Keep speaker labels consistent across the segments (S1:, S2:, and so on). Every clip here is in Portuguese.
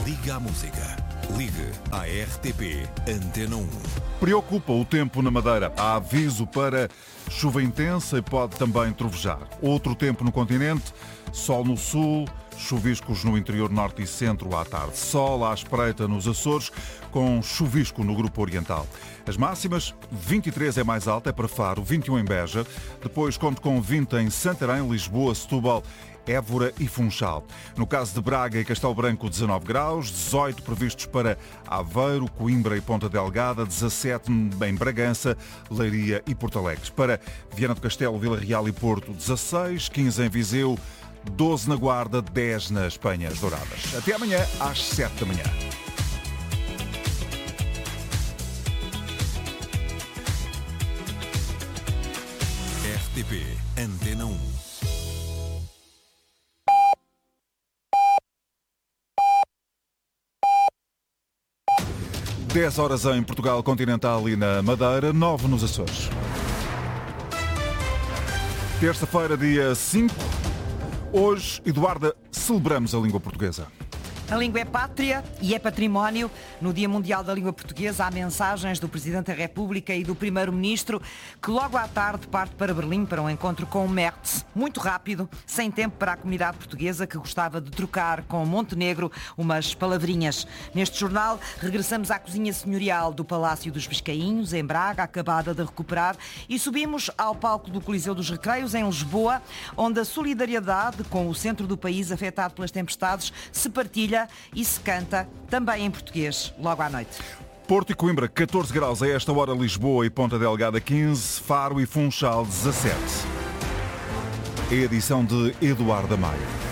S1: Liga à música. Ligue à RTP Antena 1.
S2: Preocupa o tempo na Madeira. Há aviso para chuva intensa e pode também trovejar. Outro tempo no continente, sol no sul, chuviscos no interior norte e centro à tarde. Sol à espreita nos Açores, com chuvisco no grupo oriental. As máximas, 23 é mais alta, é para Faro, 21 em Beja. Depois conto com 20 em Santarém, Lisboa, Setúbal, Évora e Funchal. No caso de Braga e Castelo Branco, 19 graus, 18 previstos para Aveiro, Coimbra e Ponta Delgada, 17 em Bragança, Leiria e Porto Alegre. Para Viana do Castelo, Vila Real e Porto, 16, 15 em Viseu, 12 na Guarda, 10 nas Penhas Douradas. Até amanhã, às 7 da manhã.
S1: RTP Antena 1.
S2: Dez horas em Portugal continental e na Madeira, 9 nos Açores. Terça-feira, dia 5. Hoje, Eduarda, celebramos a língua portuguesa.
S3: A língua é pátria e é património. No Dia Mundial da Língua Portuguesa há mensagens do Presidente da República e do Primeiro-Ministro, que logo à tarde parte para Berlim para um encontro com o Merz. Muito rápido, sem tempo para a comunidade portuguesa que gostava de trocar com Montenegro umas palavrinhas. Neste jornal regressamos à cozinha senhorial do Palácio dos Biscainhos, em Braga, acabada de recuperar, e subimos ao palco do Coliseu dos Recreios, em Lisboa, onde a solidariedade com o centro do país afetado pelas tempestades se partilha e se canta também em português, logo à noite.
S2: Porto e Coimbra, 14 graus a esta hora, Lisboa e Ponta Delgada, 15, Faro e Funchal, 17. É a edição de Eduardo Maia.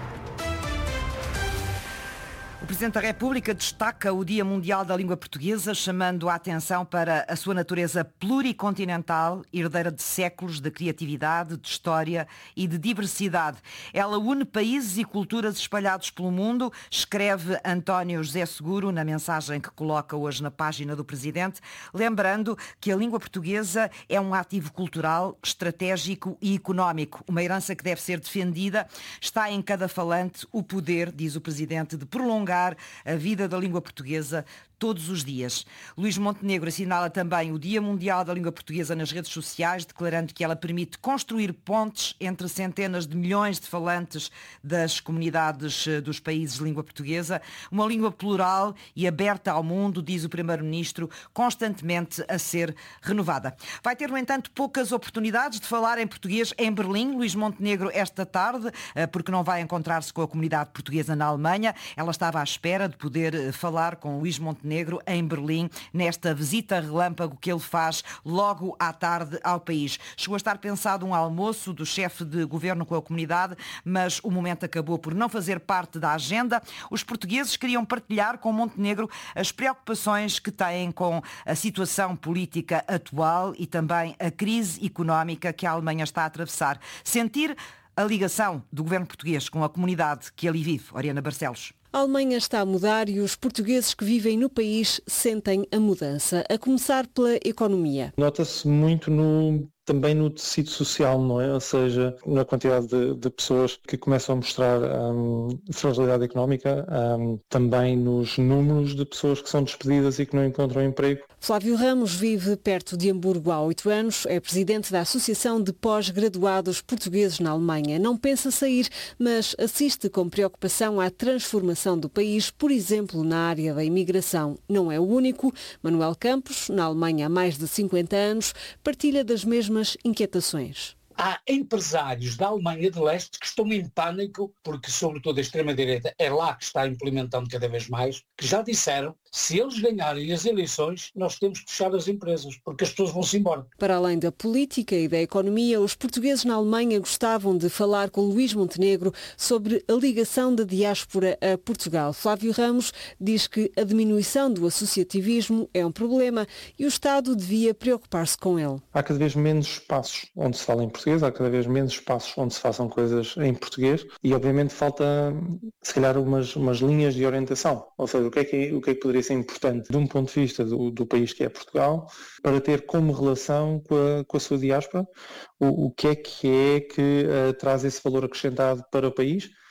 S3: O Presidente da República destaca o Dia Mundial da Língua Portuguesa, chamando a atenção para a sua natureza pluricontinental, herdeira de séculos de criatividade, de história e de diversidade. Ela une países e culturas espalhados pelo mundo, escreve António José Seguro na mensagem que coloca hoje na página do Presidente, lembrando que a língua portuguesa é um ativo cultural, estratégico e económico, uma herança que deve ser defendida. Está em cada falante o poder, diz o Presidente, de prolongar a vida da língua portuguesa todos os dias. Luís Montenegro assinala também o Dia Mundial da Língua Portuguesa nas redes sociais, declarando que ela permite construir pontes entre centenas de milhões de falantes das comunidades dos países de língua portuguesa, uma língua plural e aberta ao mundo, diz o Primeiro-Ministro, constantemente a ser renovada. Vai ter, no entanto, poucas oportunidades de falar em português em Berlim, Luís Montenegro, esta tarde, porque não vai encontrar-se com a comunidade portuguesa na Alemanha. Ela estava à espera de poder falar com Luís Montenegro em Berlim, nesta visita relâmpago que ele faz logo à tarde ao país. Chegou a estar pensado um almoço do chefe de governo com a comunidade, mas o momento acabou por não fazer parte da agenda. Os portugueses queriam partilhar com Montenegro as preocupações que têm com a situação política atual e também a crise económica que a Alemanha está a atravessar. Sentir a ligação do governo português com a comunidade que ali vive. Oriana Barcelos.
S4: A Alemanha está a mudar e os portugueses que vivem no país sentem a mudança, a começar pela economia.
S5: Nota-se muito também no tecido social, não é? Ou seja, na quantidade de pessoas que começam a mostrar fragilidade económica, também nos números de pessoas que são despedidas e que não encontram emprego.
S4: Flávio Ramos vive perto de Hamburgo há 8 anos, é presidente da Associação de Pós-Graduados Portugueses na Alemanha. Não pensa sair, mas assiste com preocupação à transformação do país, por exemplo, na área da imigração. Não é o único. Manuel Campos, na Alemanha há mais de 50 anos, partilha das mesmas inquietações.
S6: Há empresários da Alemanha de Leste que estão em pânico, porque sobretudo a extrema-direita é lá que está implementando cada vez mais, que já disseram, se eles ganharem as eleições, nós temos que fechar as empresas, porque as pessoas vão-se embora.
S4: Para além da política e da economia, os portugueses na Alemanha gostavam de falar com Luís Montenegro sobre a ligação da diáspora a Portugal. Flávio Ramos diz que a diminuição do associativismo é um problema e o Estado devia preocupar-se com ele.
S5: Há cada vez menos espaços onde se fala em português, há cada vez menos espaços onde se façam coisas em português e obviamente falta se calhar umas linhas de orientação, ou seja, o que é que poderia ser importante de um ponto de vista do país que é Portugal para ter como relação com a sua diáspora o que é que traz esse valor acrescentado para o país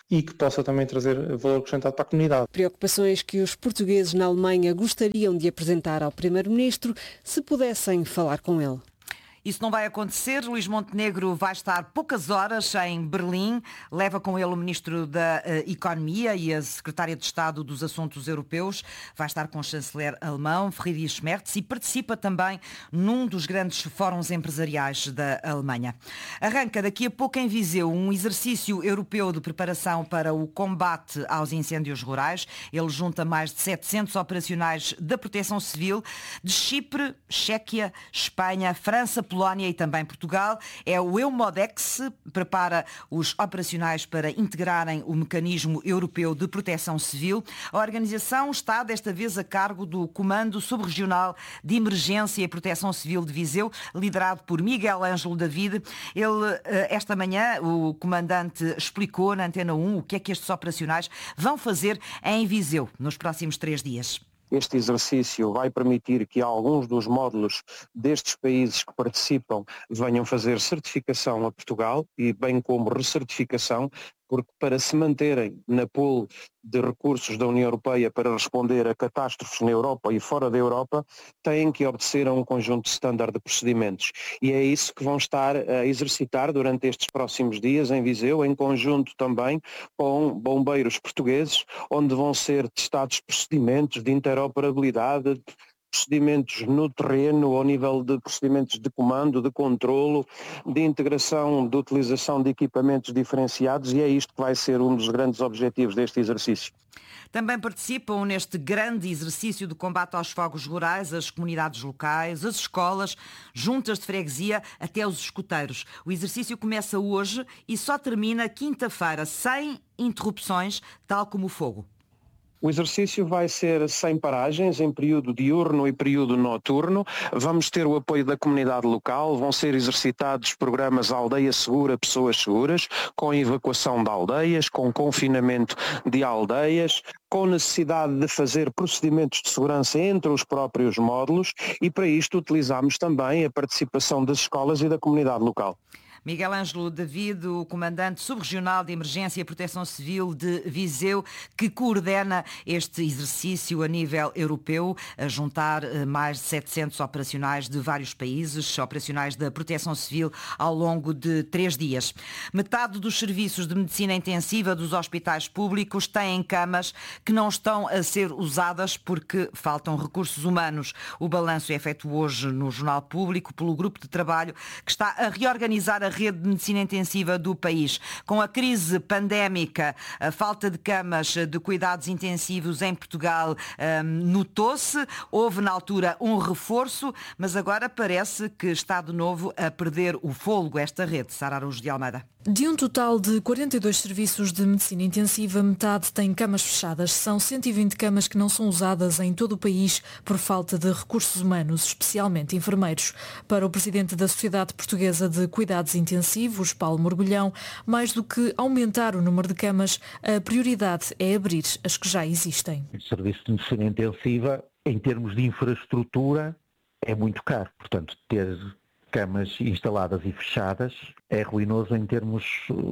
S5: e que possa também trazer valor acrescentado para a comunidade.
S4: Preocupações que os portugueses na Alemanha gostariam de apresentar ao Primeiro-Ministro se pudessem falar com ele.
S3: Isso não vai acontecer. Luís Montenegro vai estar poucas horas em Berlim. Leva com ele o Ministro da Economia e a Secretária de Estado dos Assuntos Europeus. Vai estar com o chanceler alemão, Friedrich Merz, e participa também num dos grandes fóruns empresariais da Alemanha. Arranca daqui a pouco em Viseu um exercício europeu de preparação para o combate aos incêndios rurais. Ele junta mais de 700 operacionais da Proteção Civil de Chipre, Chequia, Espanha, França, Polónia e também Portugal. É o EUMODEX, prepara os operacionais para integrarem o Mecanismo Europeu de Proteção Civil. A organização está desta vez a cargo do Comando Subregional de Emergência e Proteção Civil de Viseu, liderado por Miguel Ângelo David. Ele, esta manhã, o comandante explicou na Antena 1 o que é que estes operacionais vão fazer em Viseu nos próximos 3 dias.
S7: Este exercício vai permitir que alguns dos módulos destes países que participam venham fazer certificação a Portugal e bem como recertificação, porque para se manterem na pool de recursos da União Europeia para responder a catástrofes na Europa e fora da Europa, têm que obedecer a um conjunto de standard de procedimentos. E é isso que vão estar a exercitar durante estes próximos dias em Viseu, em conjunto também com bombeiros portugueses, onde vão ser testados procedimentos de interoperabilidade, procedimentos no terreno, ao nível de procedimentos de comando, de controlo, de integração, de utilização de equipamentos diferenciados, e é isto que vai ser um dos grandes objetivos deste exercício.
S3: Também participam neste grande exercício de combate aos fogos rurais as comunidades locais, as escolas, juntas de freguesia, até os escuteiros. O exercício começa hoje e só termina quinta-feira, sem interrupções, tal como o fogo.
S7: O exercício vai ser sem paragens, em período diurno e período noturno. Vamos ter o apoio da comunidade local, vão ser exercitados programas Aldeia Segura, Pessoas Seguras, com evacuação de aldeias, com confinamento de aldeias, com necessidade de fazer procedimentos de segurança entre os próprios módulos, e para isto utilizamos também a participação das escolas e da comunidade local.
S3: Miguel Ângelo David, o comandante subregional de Emergência e Proteção Civil de Viseu, que coordena este exercício a nível europeu, a juntar mais de 700 operacionais de vários países, operacionais da Proteção Civil ao longo de 3 dias. Metade dos serviços de medicina intensiva dos hospitais públicos têm camas que não estão a ser usadas porque faltam recursos humanos. O balanço é feito hoje no Jornal Público pelo grupo de trabalho que está a reorganizar a rede de medicina intensiva do país. Com a crise pandémica, a falta de camas de cuidados intensivos em Portugal notou-se. Houve na altura um reforço, mas agora parece que está de novo a perder o fôlego esta rede. Sara Araújo de Almeida.
S8: De um total de 42 serviços de medicina intensiva, metade tem camas fechadas. São 120 camas que não são usadas em todo o país por falta de recursos humanos, especialmente enfermeiros. Para o presidente da Sociedade Portuguesa de Cuidados Intensivos, Paulo Mergulhão, mais do que aumentar o número de camas, a prioridade é abrir as que já existem.
S9: O serviço de medicina intensiva, em termos de infraestrutura, é muito caro. Portanto, ter camas instaladas e fechadas é ruinoso em termos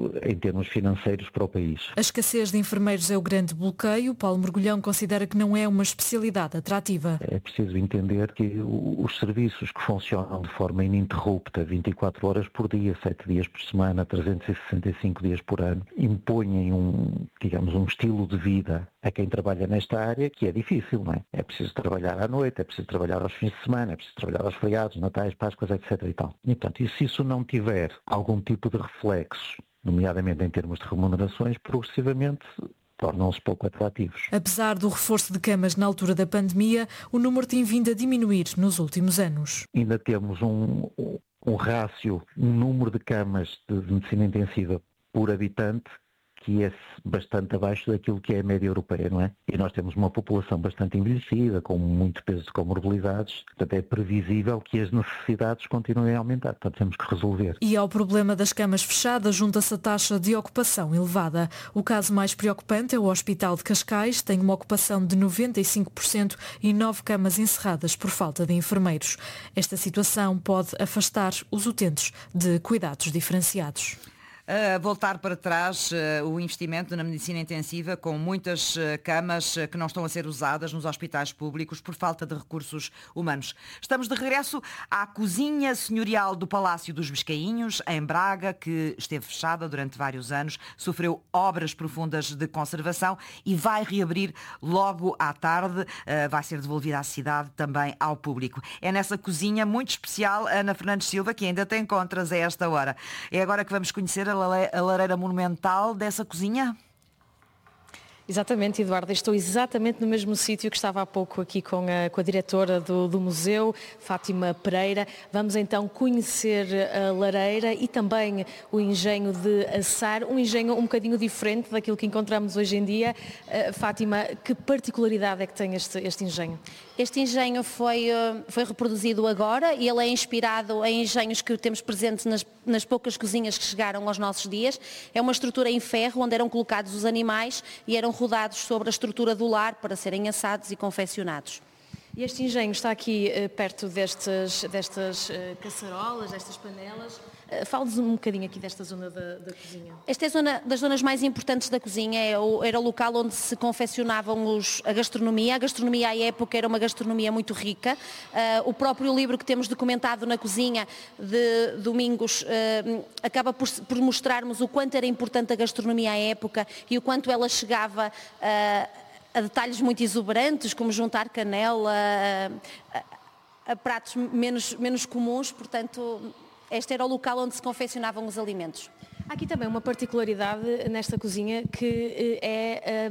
S9: financeiros para o país.
S8: A escassez de enfermeiros é o grande bloqueio. Paulo Mergulhão considera que não é uma especialidade atrativa.
S9: É preciso entender que os serviços que funcionam de forma ininterrupta, 24 horas por dia, 7 dias por semana, 365 dias por ano, impõem um estilo de vida a quem trabalha nesta área que é difícil, não é? É preciso trabalhar à noite, é preciso trabalhar aos fins de semana, é preciso trabalhar aos feriados, natais, páscoas, etc. e tal. E, portanto, se isso não tiver algum tipo de reflexo, nomeadamente em termos de remunerações, progressivamente tornam-se pouco atrativos.
S8: Apesar do reforço de camas na altura da pandemia, o número tem vindo a diminuir nos últimos anos.
S9: Ainda temos um rácio, um número de camas de medicina intensiva por habitante que é bastante abaixo daquilo que é a média europeia, não é? E nós temos uma população bastante envelhecida, com muito peso de comorbilidades, portanto é previsível que as necessidades continuem a aumentar, portanto temos que resolver.
S8: E ao problema das camas fechadas junta-se a taxa de ocupação elevada. O caso mais preocupante é o Hospital de Cascais, tem uma ocupação de 95% e 9 camas encerradas por falta de enfermeiros. Esta situação pode afastar os utentes de cuidados diferenciados.
S3: Voltar para trás o investimento na medicina intensiva, com muitas camas que não estão a ser usadas nos hospitais públicos por falta de recursos humanos. Estamos de regresso à cozinha senhorial do Palácio dos Biscainhos, em Braga, que esteve fechada durante vários anos, sofreu obras profundas de conservação e vai reabrir logo à tarde. Vai ser devolvida à cidade, também ao público. É nessa cozinha muito especial, Ana Fernandes Silva, que ainda te encontras a esta hora. É agora que vamos conhecer a lareira monumental dessa cozinha?
S10: Exatamente, Eduardo. Estou exatamente no mesmo sítio que estava há pouco aqui com a diretora do museu, Fátima Pereira. Vamos então conhecer a lareira e também o engenho de assar, um engenho um bocadinho diferente daquilo que encontramos hoje em dia. Fátima, que particularidade é que tem este engenho?
S11: Este engenho foi reproduzido agora e ele é inspirado em engenhos que temos presentes nas poucas cozinhas que chegaram aos nossos dias. É uma estrutura em ferro onde eram colocados os animais e eram rodados sobre a estrutura do lar para serem assados e confeccionados.
S10: E este engenho está aqui perto destas caçarolas, destas panelas. Fale-nos um bocadinho aqui desta zona da cozinha.
S11: Esta é das zonas mais importantes da cozinha, era o local onde se confeccionavam a gastronomia. A gastronomia à época era uma gastronomia muito rica. O próprio livro que temos documentado na cozinha de Domingos acaba por mostrarmos o quanto era importante a gastronomia à época e o quanto ela chegava a detalhes muito exuberantes, como juntar canela a pratos menos comuns, portanto, este era o local onde se confeccionavam os alimentos.
S10: Há aqui também uma particularidade nesta cozinha que é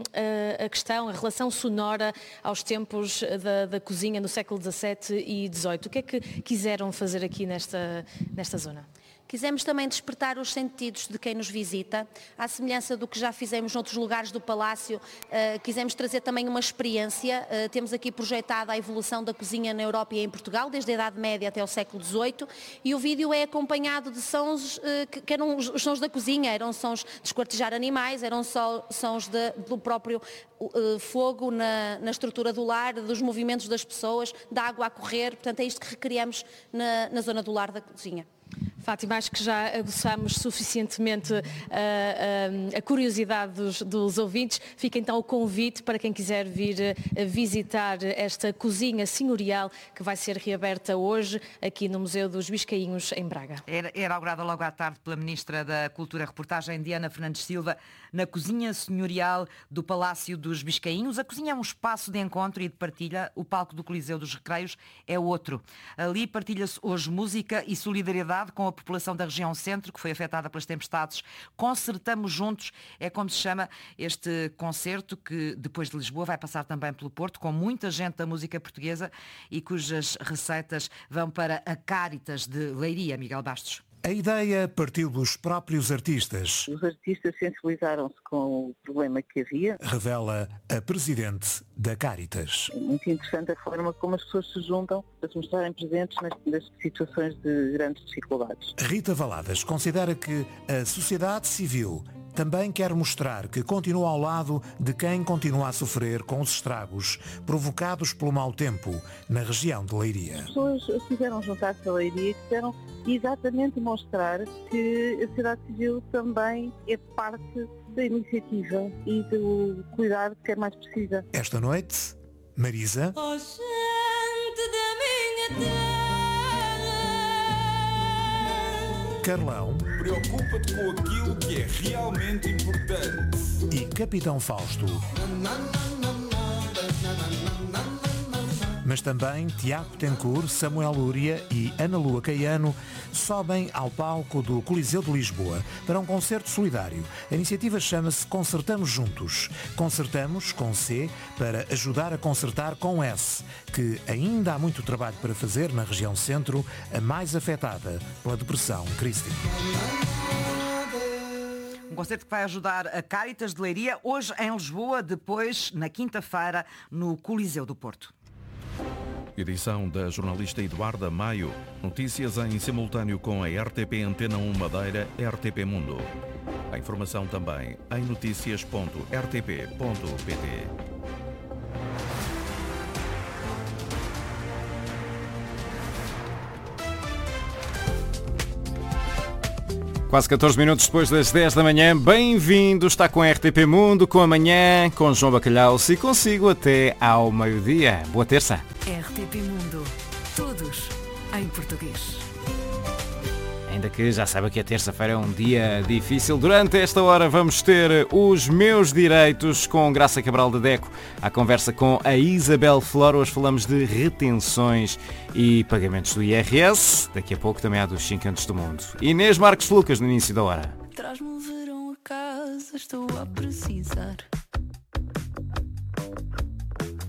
S10: a relação sonora aos tempos da cozinha no século XVII e XVIII. O que é que quiseram fazer aqui nesta zona?
S11: Quisemos também despertar os sentidos de quem nos visita, à semelhança do que já fizemos noutros lugares do Palácio. Quisemos trazer também uma experiência. Temos aqui projetada a evolução da cozinha na Europa e em Portugal, desde a Idade Média até o século XVIII, e o vídeo é acompanhado de sons que eram os sons da cozinha, eram sons de esquartejar animais, eram sons do próprio fogo na estrutura do lar, dos movimentos das pessoas, da água a correr. Portanto, é isto que recriamos na zona do lar da cozinha.
S10: Fátima, acho que já aguçámos suficientemente a curiosidade dos ouvintes. Fica então o convite para quem quiser vir visitar esta cozinha senhorial que vai ser reaberta hoje aqui no Museu dos Biscainhos, em Braga.
S3: Era inaugurada logo à tarde pela Ministra da Cultura, reportagem de Ana Fernandes Silva, na cozinha senhorial do Palácio dos Biscainhos. A cozinha é um espaço de encontro e de partilha. O palco do Coliseu dos Recreios é outro. Ali partilha-se hoje música e solidariedade com a população da região centro, que foi afetada pelas tempestades. Concertamos juntos, é como se chama este concerto, que depois de Lisboa vai passar também pelo Porto, com muita gente da música portuguesa e cujas receitas vão para a Cáritas de Leiria. Miguel Bastos.
S12: A ideia partiu dos próprios artistas.
S13: Os artistas sensibilizaram-se com o problema que havia.
S12: Revela a presidente da Cáritas.
S13: É muito interessante a forma como as pessoas se juntam para se mostrarem presentes nas situações de grandes dificuldades.
S12: Rita Valadas considera que a sociedade civil também quer mostrar que continua ao lado de quem continua a sofrer com os estragos provocados pelo mau tempo na região de Leiria.
S13: As pessoas quiseram juntar-se a Leiria e quiseram exatamente mostrar que a sociedade civil também é parte da iniciativa e do cuidado que é mais precisa.
S12: Esta noite, Marisa,
S14: oh, gente da minha terra,
S12: Carlão,
S1: preocupa-te com aquilo que é realmente importante,
S12: e Capitão Fausto. Mas também Tiago Tencourt, Samuel Lúria e Ana Lua Caiano sobem ao palco do Coliseu de Lisboa para um concerto solidário. A iniciativa chama-se Concertamos Juntos. Concertamos com C para ajudar a concertar com S, que ainda há muito trabalho para fazer na região centro, a mais afetada pela depressão crística.
S3: Um concerto que vai ajudar a Cáritas de Leiria, hoje em Lisboa, depois, na quinta-feira, no Coliseu do Porto.
S1: Edição da jornalista Eduarda Maio. Notícias em simultâneo com a RTP Antena 1 Madeira, RTP Mundo. A informação também em noticias.rtp.pt.
S15: Quase 14 minutos depois das 10 da manhã. Bem-vindo, está com a RTP Mundo, com amanhã, com João Bacalhau, se consigo até ao meio-dia. Boa terça.
S16: RTP Mundo. Todos em português.
S15: Ainda que já saiba que a terça-feira é um dia difícil. Durante esta hora vamos ter os meus direitos com Graça Cabral de Deco. À conversa com a Isabel Flor. Hoje falamos de retenções e pagamentos do IRS. Daqui a pouco também há dos 5 cantos do mundo. Inês Marques Lucas no início da hora.
S14: Traz-me o verão a casa, estou a precisar.